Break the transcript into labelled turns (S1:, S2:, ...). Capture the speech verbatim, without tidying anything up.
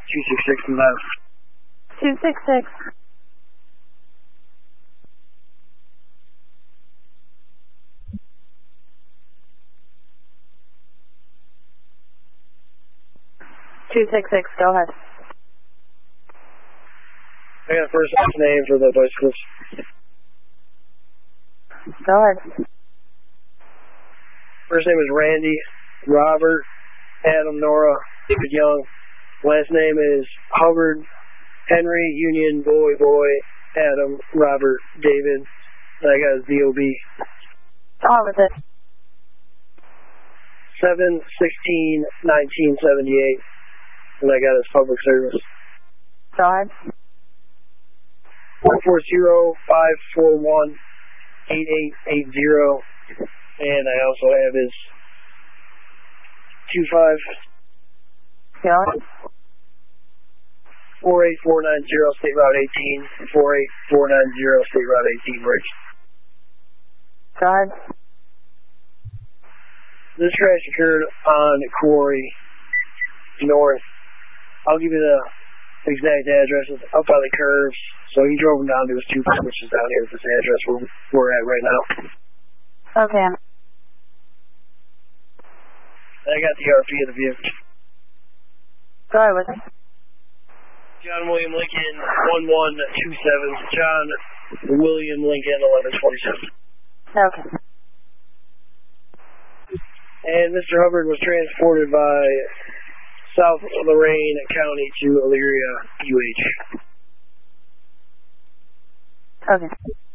S1: two six six from that.
S2: two six six. two six six, go ahead.
S1: I got a first last name for the bicycles.
S2: Go ahead.
S1: First name is Randy, Robert, Adam, Nora, David Young. Last name is Hubbard, Henry, Union, Boy, Boy, Adam, Robert, David. And I got his D O B.
S2: On with it.
S1: seven sixteen nineteen seventy-eight. And I got his public service.
S2: Go ahead.
S1: four four zero five four one eight eight eight zero. And I also have his two five.
S2: Go ahead.
S1: four eight four nine zero State Route eighteen. four eight four nine zero State Route eighteen, Bridge.
S2: Go ahead.
S1: This crash occurred on Quarry North. I'll give you the exact address. It's up by the curves. So he drove him down to his two five, which is down here at this address where we're at right now.
S2: Okay.
S1: And I got the R P of the vehicle.
S2: Go ahead with it.
S1: John William Lincoln, one one two seven. John William Lincoln, eleven twenty-seven.
S2: Okay.
S1: And Mister Hubbard was transported by South Lorain County to Elyria, U H.
S2: Okay.